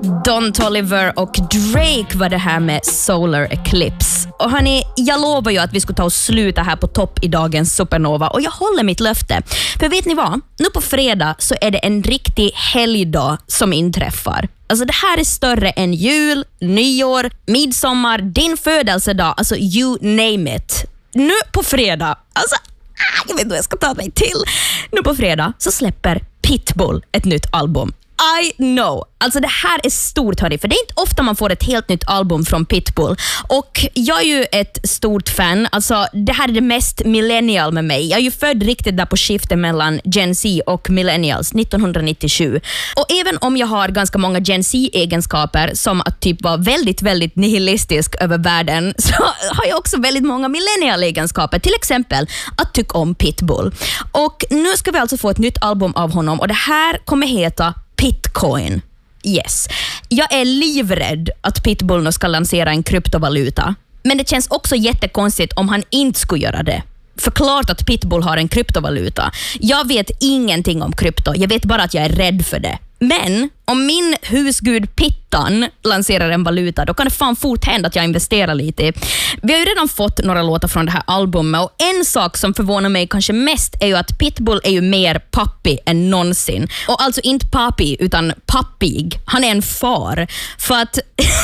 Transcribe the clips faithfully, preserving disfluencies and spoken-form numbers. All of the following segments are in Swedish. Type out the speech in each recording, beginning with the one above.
Don Toliver och Drake var det här med Solar Eclipse. Och hörni, jag lovar ju att vi ska ta och sluta här på topp i dagens Supernova. Och jag håller mitt löfte. För vet ni vad? Nu på fredag så är det en riktig helgdag som inträffar. Alltså det här är större än jul, nyår, midsommar, din födelsedag. Alltså you name it. Nu på fredag, alltså jag vet inte vad jag ska ta mig till. Nu på fredag så släpper Pitbull ett nytt album. I know. Alltså det här är stort, hörni, för det är inte ofta man får ett helt nytt album från Pitbull. Och jag är ju ett stort fan. Alltså det här är det mest millennial med mig. Jag är ju född riktigt där på skiftet mellan Gen Z och millennials nittonhundranittiosju. Och även om jag har ganska många Gen Z-egenskaper som att typ vara väldigt, väldigt nihilistisk över världen, så har jag också väldigt många millennial-egenskaper. Till exempel att tycka om Pitbull. Och nu ska vi alltså få ett nytt album av honom, och det här kommer heta Pitcoin. Yes. Jag är livrädd att Pitbull nu ska lansera en kryptovaluta. Men det känns också jättekonstigt om han inte skulle göra det. Förklart att Pitbull har en kryptovaluta. Jag vet ingenting om krypto. Jag vet bara att jag är rädd för det. Men om min husgud Pittan lanserar en valuta, då kan det fan fort hända att jag investerar lite i. Vi har ju redan fått några låtar från det här albumet, och en sak som förvånar mig kanske mest är ju att Pitbull är ju mer pappig än någonsin. Och alltså inte pappig utan pappig. Han är en far. För att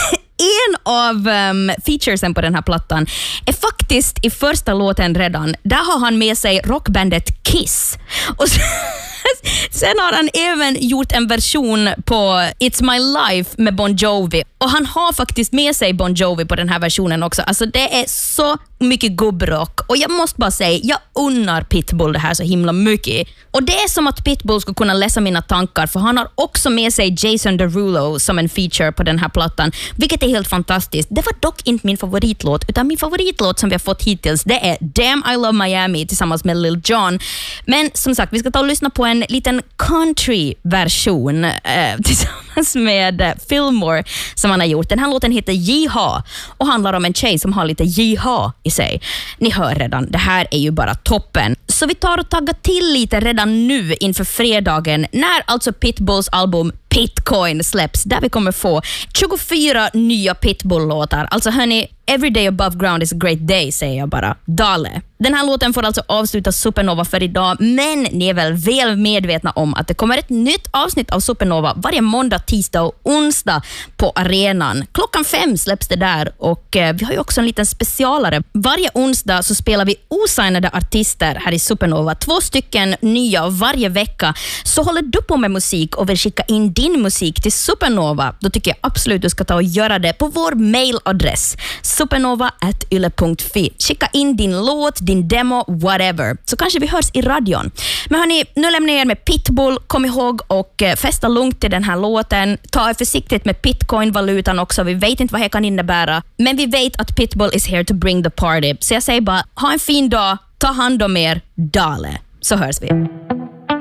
en av um, featuresen på den här plattan är faktiskt i första låten redan. Där har han med sig rockbandet Kiss. Och så sen har han även gjort en version på It's My Life med Bon Jovi. Och han har faktiskt med sig Bon Jovi på den här versionen också. Alltså det är så mycket gubbrock. Och jag måste bara säga, jag unnar Pitbull det här så himla mycket. Och det är som att Pitbull ska kunna läsa mina tankar, för han har också med sig Jason Derulo som en feature på den här plattan. Vilket är helt fantastiskt. Det var dock inte min favoritlåt, utan min favoritlåt som vi har fått hittills, det är Damn I Love Miami tillsammans med Lil Jon. Men som sagt, vi ska ta och lyssna på en liten country-version eh, tillsammans med eh, Fillmore som han har gjort. Den här låten heter Yeehaw och handlar om en tjej som har lite yeehaw i sig. Ni hör redan, det här är ju bara toppen. Så vi tar och taggar till lite redan nu inför fredagen, när alltså Pitbulls album Pitcoin släpps, där vi kommer få tjugofyra nya Pitbull-låtar. Alltså hörni, every day above ground is a great day, säger jag bara. Dale. Den här låten får alltså avsluta Supernova för idag, men ni är väl väl medvetna om att det kommer ett nytt avsnitt av Supernova varje måndag, tisdag och onsdag på arenan. Klockan fem släpps det där, och eh, vi har ju också en liten specialare. Varje onsdag så spelar vi osignade artister här i Supernova. Två stycken nya varje vecka. Så håller du på med musik och vill skicka in din musik till Supernova, då tycker jag absolut du ska ta och göra det på vår mailadress supernova at yle punkt fi. Skicka in din låt, din demo, whatever. Så kanske vi hörs i radion. Men hörni, nu lämnar jag er med Pitbull. Kom ihåg och festa lugnt till den här låten. Ta er försiktigt med Pitcoin-valutan också. Vi vet inte vad det kan innebära. Men vi vet att Pitbull is here to bring the party. Så jag säger bara, ha en fin dag. Ta hand om er. Dale. Så hörs vi.